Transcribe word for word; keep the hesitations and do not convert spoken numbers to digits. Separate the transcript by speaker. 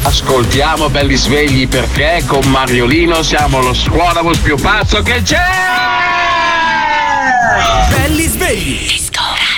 Speaker 1: Ascoltiamo Belli Svegli perché con Mariolino siamo lo squadrobus più pazzo che c'è!
Speaker 2: Belli Svegli!